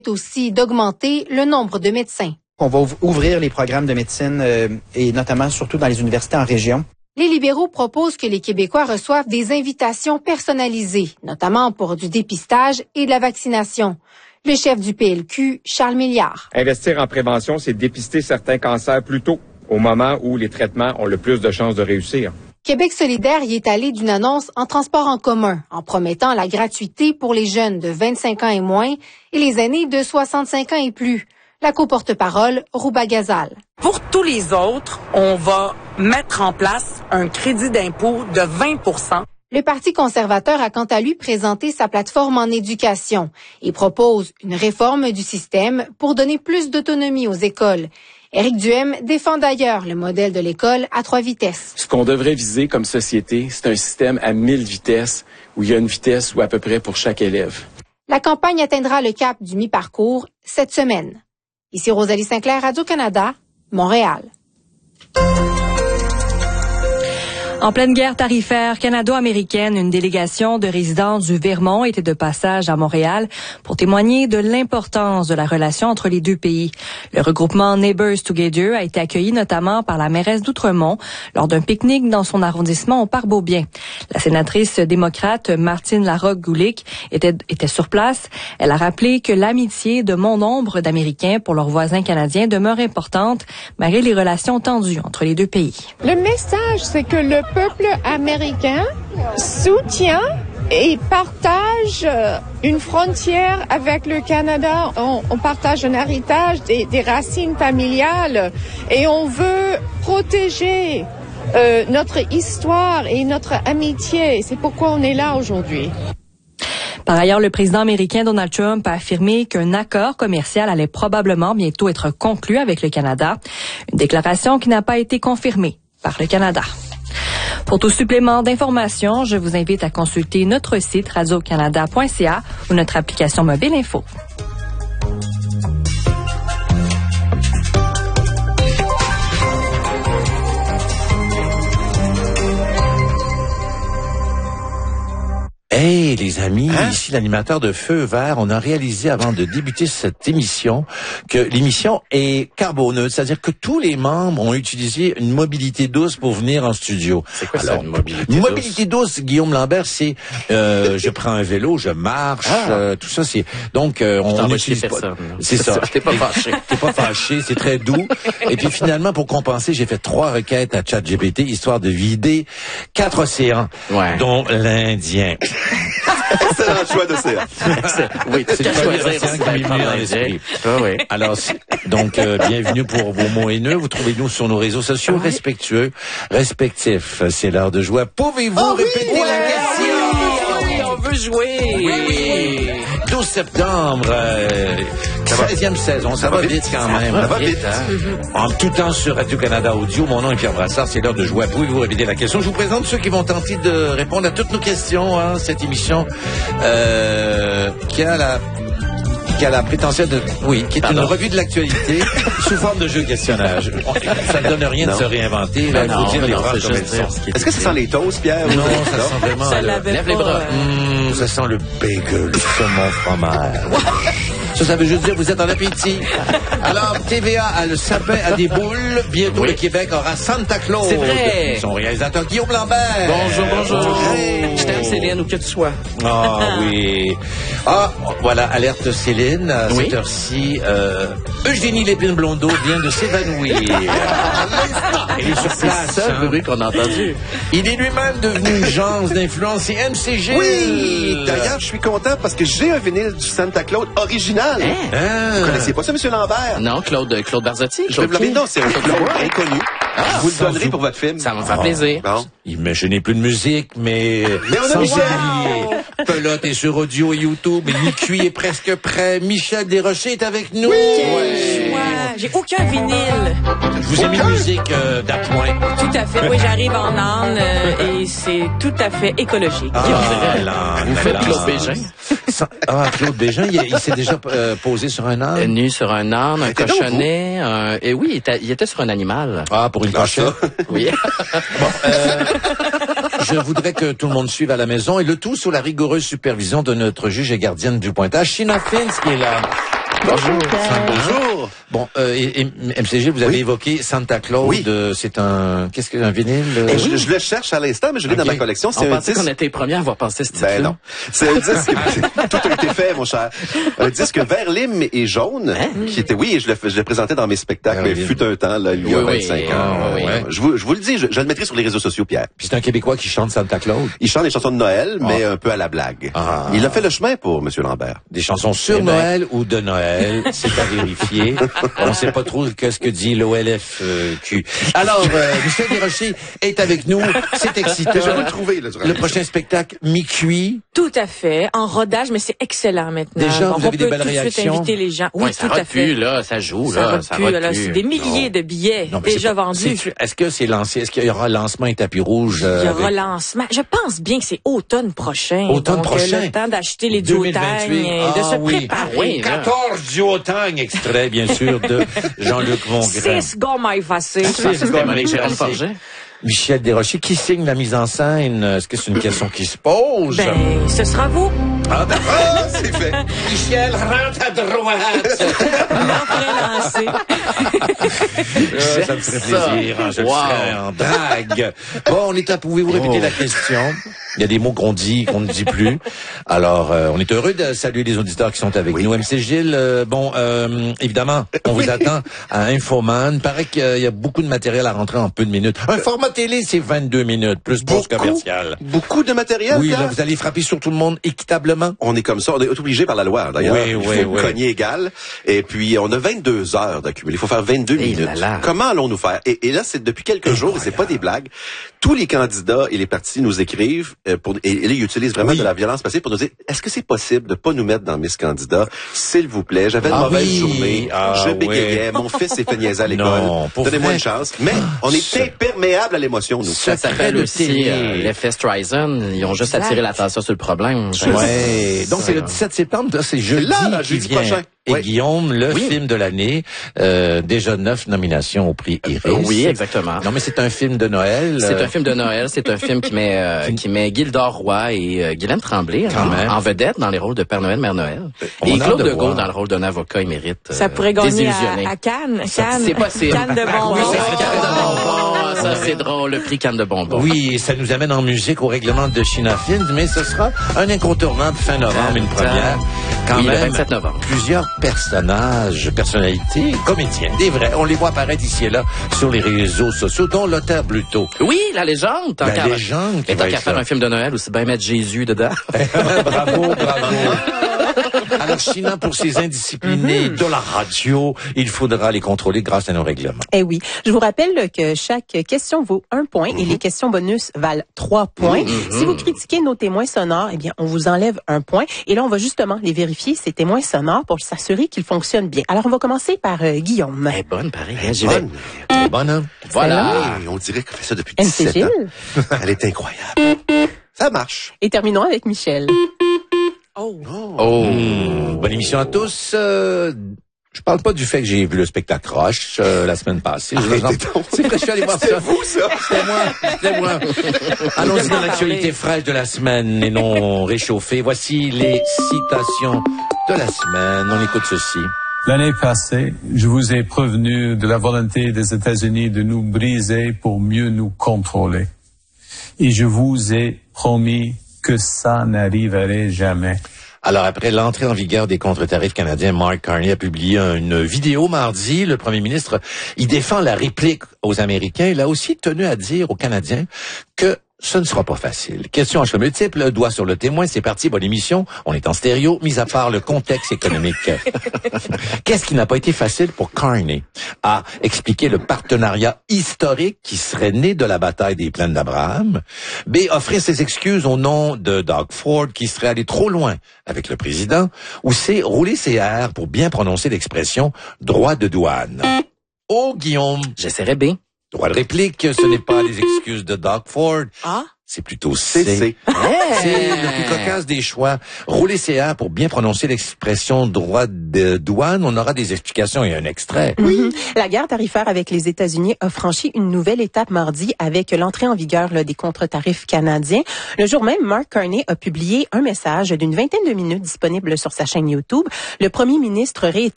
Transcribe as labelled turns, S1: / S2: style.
S1: aussi d'augmenter le nombre de médecins.
S2: On va ouvrir les programmes de médecine et notamment surtout dans les universités en région.
S1: Les libéraux proposent que les Québécois reçoivent des invitations personnalisées, notamment pour du dépistage et de la vaccination. Le chef du PLQ, Charles Milliard.
S3: Investir en prévention, c'est dépister certains cancers plus tôt, au moment où les traitements ont le plus de chances de réussir.
S1: Québec solidaire y est allé d'une annonce en transport en commun, en promettant la gratuité pour les jeunes de 25 ans et moins et les aînés de 65 ans et plus. La co-porte-parole, Rouba Gazal.
S4: Pour tous les autres, on va mettre en place un crédit d'impôt de 20 %.
S1: Le Parti conservateur a quant à lui présenté sa plateforme en éducation et propose une réforme du système pour donner plus d'autonomie aux écoles. Éric Duhem défend d'ailleurs le modèle de l'école à 3 vitesses.
S5: Ce qu'on devrait viser comme société, c'est un système à 1000 vitesses, où il y a une vitesse ou à peu près pour chaque élève.
S1: La campagne atteindra le cap du mi-parcours cette semaine. Ici Rosalie Sinclair, Radio-Canada, Montréal.
S6: En pleine guerre tarifaire canado-américaine, une délégation de résidents du Vermont était de passage à Montréal pour témoigner de l'importance de la relation entre les deux pays. Le regroupement Neighbors Together a été accueilli notamment par la mairesse d'Outremont lors d'un pique-nique dans son arrondissement au Parc Beaubien. La sénatrice démocrate Martine Larocque-Gulick était sur place. Elle a rappelé que l'amitié de bon nombre d'Américains pour leurs voisins canadiens demeure importante malgré les relations tendues entre les deux pays.
S7: Le message, c'est que le peuple américain soutient et partage une frontière avec le Canada. On partage un héritage, des racines familiales et on veut protéger notre histoire et notre amitié. C'est pourquoi on est là aujourd'hui.
S6: Par ailleurs, le président américain Donald Trump a affirmé qu'un accord commercial allait probablement bientôt être conclu avec le Canada. Une déclaration qui n'a pas été confirmée par le Canada. Pour tout supplément d'informations, je vous invite à consulter notre site radiocanada.ca ou notre application mobile Info.
S8: Hey les amis, ici l'animateur de Feu Vert. On a réalisé avant de débuter cette émission que l'émission est carboneutre, c'est-à-dire que tous les membres ont utilisé une mobilité douce pour venir en studio.
S5: C'est quoi ça, une mobilité douce?
S8: Une mobilité douce, Guillaume Lambert, c'est je prends un vélo, je marche, tout ça c'est donc on n'utilise pas. C'est ça.
S5: T'es pas fâché.
S8: T'es pas fâché, c'est très doux. Et puis finalement pour compenser, j'ai fait 3 requêtes à ChatGPT histoire de vider 4 océans, dont l'Indien.
S9: C'est un choix d'océan.
S8: Oui, c'est le choix d'océan qui m'est venu dans l'esprit. Alors, donc, bienvenue pour vos mots haineux. Vous trouvez-nous sur nos réseaux sociaux respectifs. C'est l'heure de jouer. Pouvez-vous répéter la question?
S4: Oui, on veut jouer.
S8: 12 septembre, 13e saison. Ça va vite quand même.
S9: Ça va vite.
S8: En tout temps sur Radio-Canada Audio, mon nom est Pierre Brassard. C'est l'heure de jouer. Pouvez-vous répéter la question? Je vous présente ceux qui vont tenter de répondre à toutes nos questions. Cette émission qui a la prétention de... Oui, qui est une revue de l'actualité sous forme de jeu questionnage. Ça ne donne rien de se réinventer. Là, il faut dire les phrases comme elles sont.
S9: Est-ce que ça sent les toasts, Pierre?
S8: Non, ça sent vraiment...
S4: Ça lève les bras.
S8: Ça sent le bagel sur mon fromage. Ça veut juste dire vous êtes en appétit. Alors, TVA a le sapin à des boules. Bientôt, le Québec aura Santa Claus.
S4: C'est vrai.
S8: Son réalisateur Guillaume Lambert.
S4: Bonjour.
S8: Hey.
S4: Je t'aime, Céline, où que tu sois.
S8: Ah oui. Ah, voilà, alerte Céline. À cette heure-ci, Eugénie Lépine-Blondeau vient de s'évanouir. Elle est sur place.
S5: C'est ça le bruit qu'on a entendu.
S8: Il est lui-même devenu une genre d'influence. C'est MC
S9: Oui! D'ailleurs, je suis content parce que j'ai un vinyle du Santa Claus original. Vous connaissez pas ça, M. Lambert?
S5: Non, Claude Barzotti.
S9: Non, c'est un Claude inconnu. Je vous le donnerai pour votre film.
S5: Ça va me faire plaisir.
S9: Bon.
S8: Imaginez plus de musique, mais
S9: on a
S8: sans
S9: Michel.
S8: oublier. Pelote est sur audio et YouTube. Nicuit est presque prêt. Michel Desrochers est avec nous.
S10: J'ai aucun vinyle.
S8: Vous aimez la musique d'appoint?
S10: Tout à fait. Oui, j'arrive en âne et c'est tout à fait écologique.
S8: Vous
S5: faites Claude Bégin?
S8: Claude Bégin, il s'est déjà posé sur un âne?
S5: Nu sur un âne, un cochonnet. Et oui, il était sur un animal.
S8: Ah, pour une cochonne?
S5: Oui.
S8: Je voudrais que tout le monde suive à la maison et le tout sous la rigoureuse supervision de notre juge et gardienne du pointage, Sheena Fins, qui est là. Bonjour. Bonjour. Bon, et MCG, vous avez évoqué Santa Claus.
S9: Oui.
S8: C'est un, qu'est-ce que un vinyle?
S9: Je le cherche à l'instant, mais je l'ai dans ma collection.
S11: On pensait qu'on était les premiers à avoir pensé ce titre-là.
S9: Ben non. C'est un disque, tout a été fait, mon cher. Un disque vert lime et jaune, qui était, oui, je le présentais dans mes spectacles, mais fut un temps, là, il y a 25 ans. Je vous le dis, je le mettrai sur les réseaux sociaux, Pierre.
S8: Puis c'est un Québécois qui chante Santa Claus.
S9: Il chante des chansons de Noël, mais un peu à la blague. Il a fait le chemin pour M. Lambert.
S8: Des chansons sur Noël ou de Noël, c'est à vérifier. On ne sait pas trop ce que dit l'OLFQ. Alors, Michel Desrochers est avec nous. C'est excitant.
S9: Je vais vous le trouver, là,
S8: le prochain spectacle, mi-cuit.
S10: Tout à fait. En rodage, mais c'est excellent maintenant.
S8: Déjà,
S10: donc,
S8: vous avez des belles réactions.
S10: On peut tout de suite inviter les gens. Oui,
S11: ça
S10: tout à fait.
S11: là, ça joue,
S10: ça
S11: là. Ça rate plus.
S10: C'est des milliers de billets déjà vendus.
S8: Est-ce que c'est lancé? Est-ce qu'il y aura lancement et tapis rouge?
S10: Il y aura lancement. Je pense bien que c'est automne prochain.
S8: Automne prochain.
S10: Le temps d'acheter les duotangs et de se préparer.
S8: Oui, 14 duotangs, extrait, bien sûr, de Jean-Luc Mongrain.
S10: 6 gommes à effacer.
S11: 6 gommes avec Gérald Forget.
S8: Michel Desrochers, qui signe la mise en scène? Est-ce que c'est une question qui se pose?
S10: Ben, ce sera vous.
S8: Ah, d'accord, c'est fait. Michel, rentre à droite.
S10: L'entrée lancée.
S8: Ça me ferait plaisir, hein, je le serais en drague. Bon, pouvez-vous répéter la question? Il y a des mots qu'on dit, qu'on ne dit plus. Alors, on est heureux de saluer les auditeurs qui sont avec nous. MC Gilles, évidemment, on vous attend à Infoman. Paraît qu'il y a beaucoup de matériel à rentrer en peu de minutes. Un format télé, c'est 22 minutes, plus pause commerciale.
S9: Beaucoup de matériel,
S8: oui, là, vous allez frapper sur tout le monde équitablement.
S9: On est comme ça, on est obligé par la loi, d'ailleurs. Il faut cogner égal. Et puis, on a 22 heures d'accumuler. Il faut faire 22 minutes. Comment allons-nous faire? Et là, c'est depuis quelques jours, et c'est pas des blagues. Tous les candidats et les partis nous écrivent, et là, ils utilisent vraiment de la violence passive pour nous dire, est-ce que c'est possible de pas nous mettre dans Miss Candidat? S'il vous plaît, j'avais une mauvaise journée, je bégayais, mon fils s'est fait niaiser à l'école. Donnez-moi une chance. Mais on est imperméable à l'émotion, nous.
S11: Ça s'appelle aussi l'effet Streisand. Ils ont juste attiré l'attention sur le problème.
S8: Ouais. Donc, c'est le 17 septembre, c'est jeudi prochain. Et Guillaume, le film de l'année, déjà 9 nominations au prix Iris.
S11: Oui, exactement.
S8: Non, mais c'est un film de Noël.
S11: C'est un film de Noël. C'est un film qui met Gildor Roy et Guylaine Tremblay en vedette dans les rôles de Père Noël, Mère Noël. Et Claude Legault dans le rôle d'un avocat émérite.
S10: Ça pourrait gagner à Cannes.
S11: C'est possible.
S10: Cannes de bonbons.
S11: Cannes de bonbons. Ça, c'est drôle. Le prix Cannes de bonbons.
S8: Oui, ça nous amène en musique au règlement de China Films, mais ce sera un incontournable fin novembre, une première. Quand même,
S11: le 27 novembre.
S8: Plusieurs personnalités, comédiens, des vrais. On les voit apparaître ici et là sur les réseaux sociaux, dont Lothar Bluteau.
S11: Oui, la légende.
S8: La légende.
S11: Et tant qu'à faire un film de Noël, aussi bien mettre Jésus dedans.
S8: Bravo. Alors, China, pour ces indisciplinés de la radio, il faudra les contrôler grâce à nos règlements.
S12: Eh oui. Je vous rappelle que chaque question vaut 1 point et les questions bonus valent 3 points. Si vous critiquez nos témoins sonores, eh bien, on vous enlève 1 point. Et là, on va justement les vérifier, ces témoins sonores, pour s'assurer qu'ils fonctionnent bien. Alors, on va commencer par Guillaume.
S11: Elle est bonne, pareil.
S8: Elle est bonne, hein?
S11: Voilà.
S9: On dirait qu'on fait ça depuis 17 ans. Elle est incroyable. Ça marche.
S12: Et terminons avec Michel.
S8: Bonne émission à tous. Je parle pas du fait que j'ai vu le spectacle Roche la semaine passée. C'est que je suis allé voir ça.
S9: C'était vous, ça?
S8: C'était moi. Allons-y dans l'actualité fraîche de la semaine et non réchauffée. Voici les citations de la semaine. On écoute ceci.
S13: L'année passée, je vous ai prévenu de la volonté des États-Unis de nous briser pour mieux nous contrôler. Et je vous ai promis que ça n'arriverait jamais.
S8: Alors, après l'entrée en vigueur des contre-tarifs canadiens, Mark Carney a publié une vidéo mardi. Le premier ministre, il défend la réplique aux Américains. Il a aussi tenu à dire aux Canadiens que ce ne sera pas facile. Question à choix multiple, doigt sur le témoin, c'est parti, bonne émission. On est en stéréo, mis à part le contexte économique. Qu'est-ce qui n'a pas été facile pour Carney? A, expliquer le partenariat historique qui serait né de la bataille des plaines d'Abraham. B, offrir ses excuses au nom de Doug Ford qui serait allé trop loin avec le président. Ou C, rouler ses R pour bien prononcer l'expression droit de douane. Oh, Guillaume.
S11: J'essaierai B.
S8: Droit de réplique, ce n'est pas les excuses de Doug Ford.
S10: Ah?
S8: C'est plutôt C. C'est le plus cocasse des choix. Rouler CA pour bien prononcer l'expression droit de douane. On aura des explications et un extrait.
S12: La guerre tarifaire avec les États-Unis a franchi une nouvelle étape mardi avec l'entrée en vigueur des contre-tarifs canadiens. Le jour même, Mark Carney a publié un message d'une 20aine de minutes disponible sur sa chaîne YouTube. Le premier ministre